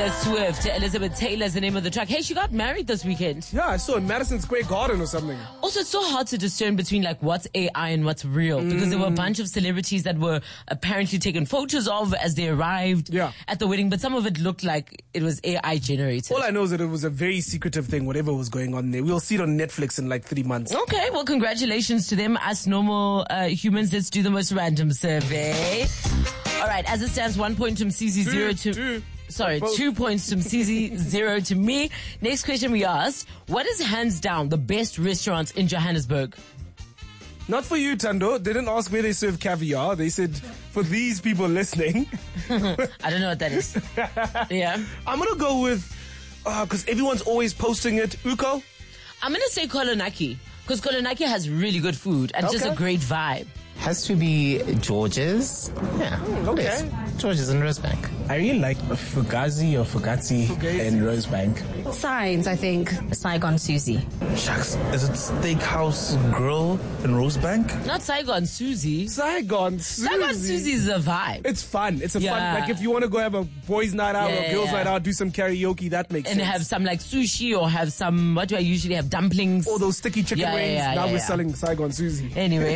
Taylor Swift. Elizabeth Taylor is the name of the track. Hey, she got married this weekend. Yeah, I saw in Madison Square Garden or something. Also, it's so hard to discern between like what's AI and what's real because there were a bunch of celebrities that were apparently taken photos of as they arrived at the wedding, but some of it looked like it was AI generated. All I know is that it was a very secretive thing, whatever was going on there. We'll see it on Netflix in like 3 months. Okay, well, congratulations to them. Us normal humans, let's do the most random survey. All right, as it stands, 1 point from CZ, 2 points from CZ, 0 to me. Next question we asked, what is hands down the best restaurant in Johannesburg? Not for you, Tando. They didn't ask where they serve caviar. They said, for these people listening. I don't know what that is. Yeah. I'm going to go with, because everyone's always posting it, Uko. I'm going to say Kolonaki, because Kolonaki has really good food and just a great vibe. Has to be George's. Yeah. Okay. Yes. George's in Rosebank. I really like Fugazi in Rosebank. Signs, I think. Saigon Susie. Shucks. Is it Steakhouse Grill in Rosebank? Not Saigon Susie. Saigon Susie. Saigon Susie is a vibe. It's fun. It's a fun. Like if you want to go have a boys' night out or a girls' night out, do some karaoke, that makes sense. And have some like sushi or have some, what do I usually have? Dumplings. All those sticky chicken wings. Now we're selling Saigon Susie. Anyway,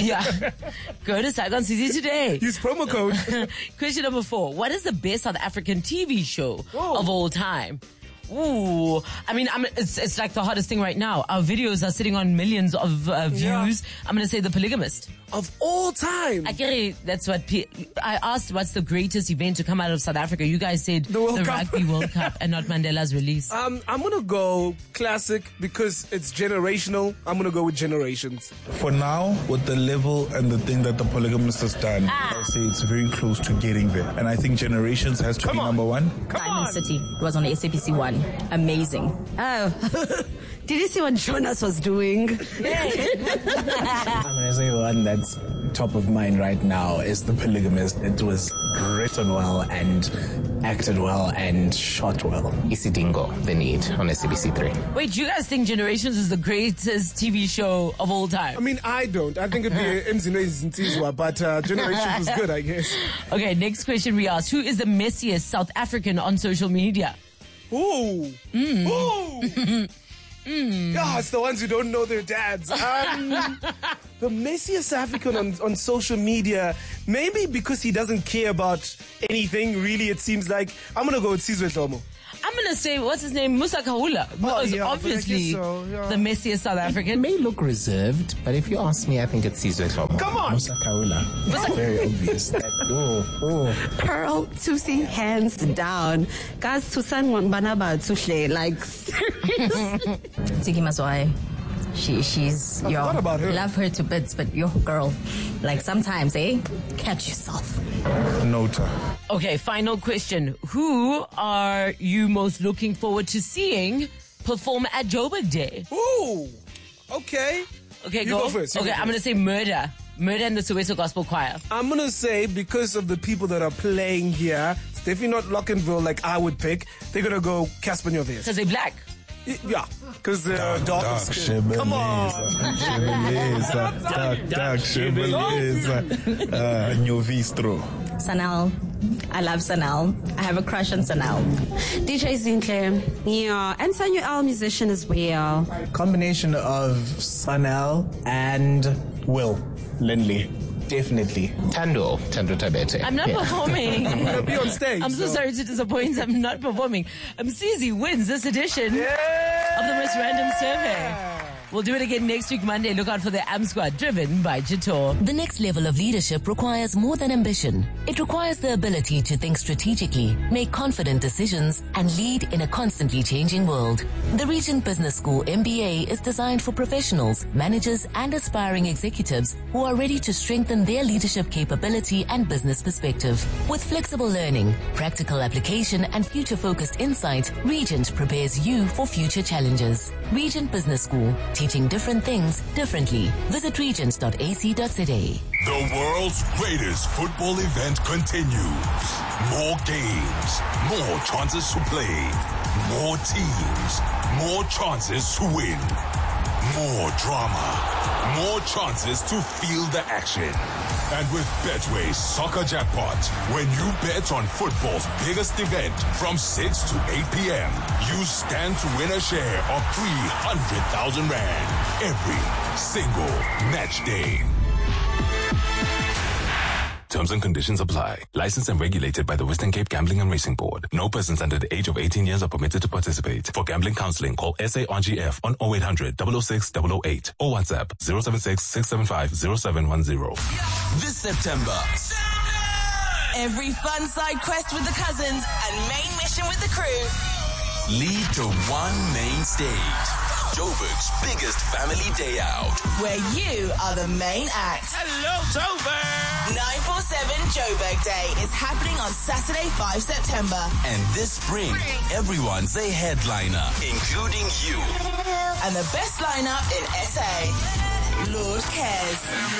go to Saigon Susie today. Use promo code. Question number 4. What is the best South African TV show of all time? Ooh, I mean, it's like the hottest thing right now. Our videos are sitting on millions of views. I'm going to say The Polygamist. Of all time. That's what I asked. What's the greatest event to come out of South Africa? You guys said the Rugby World Cup and not Mandela's release. I'm gonna go classic because it's generational. I'm gonna go with Generations. For now, with the level and the thing that The Polygamist has done, I'll say it's very close to getting there. And I think Generations has to be number 1. Diamond City. It was on SABC 1. Amazing. Oh. Did you see what Jonas was doing? I'm gonna say the one that's top of mind right now is The Polygamist. It was written well and acted well and shot well. Isidingo, The Need on SABC 3. Wait, do you guys think Generations is the greatest TV show of all time? I mean, I don't. I think it'd be Mzinezi Nsizwa, but Generations was good, I guess. Okay, next question we asked. Who is the messiest South African on social media? Ooh. Ooh. Yeah, it's the ones who don't know their dads. The messiest African on social media, maybe because he doesn't care about anything, really, it seems like. I'm going to go with Sizwe Dlomo. I'm going to say, what's his name? Musa Kahula. Because obviously the messiest South African. It may look reserved, but if you ask me, I think it's Sizwe Dlomo. Come on! Musa Kahula. Very obvious. Pearl Tusi, hands down. Guys, Tusan Banaba Tushle, like, serious. Tiki Mazwai. She's I forgot about her. Love her to bits, but your girl, like sometimes, catch yourself. Nota. Okay, final question. Who are you most looking forward to seeing perform at Joburg Day? Ooh, okay. Okay, You go first. I'm going to say Murder. Murder and the Soweto Gospel Choir. I'm going to say, because of the people that are playing here, it's definitely not Lockenville like I would pick. They're going to go Casper Nyovest. Because they're black. Yeah, because they're dark skin. Come on. Dark Nyovistro. Sanal. I love Sanal. I have a crush on Sanal. DJ Zinhle, yeah, and Samuel, musician as well. Combination of Sanel and Will Lindley. Definitely. Tando Tabete. I'm not performing. I'm going to be on stage. I'm so sorry to disappoint. I'm not performing. CZ wins this edition of the Most Random Survey. We'll do it again next week, Monday. Look out for the AM Squad, driven by Jator. The next level of leadership requires more than ambition. It requires the ability to think strategically, make confident decisions, and lead in a constantly changing world. The Regent Business School MBA is designed for professionals, managers, and aspiring executives who are ready to strengthen their leadership capability and business perspective. With flexible learning, practical application, and future-focused insight, Regent prepares you for future challenges. Regent Business School, teaching different things differently. Visit regents.ac.za. The world's greatest football event continues. More games, more chances to play, more teams, more chances to win. More drama, more chances to feel the action. And with Betway's Soccer Jackpot, when you bet on football's biggest event from 6 to 8 p.m., you stand to win a share of 300,000 Rand every single match day. Terms and conditions apply. Licensed and regulated by the Western Cape Gambling and Racing Board. No persons under the age of 18 years are permitted to participate. For gambling counseling, call SARGF on 0800 006 008 or WhatsApp 076 675 0710. This September, every fun side quest with the cousins and main mission with the crew lead to one main stage. Joburg's biggest family day out, where you are the main act. Hello, Joburg! 947 Joburg Day is happening on Saturday, 5 September. And this spring, everyone's a headliner, including you. And the best lineup in SA. Lord Cares.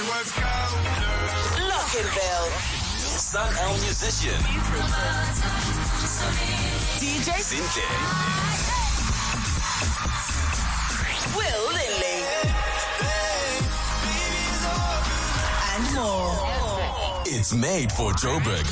Lockinville. Sun El Musician. DJ Sinte. Will Lindley. And more. It's made for Joburg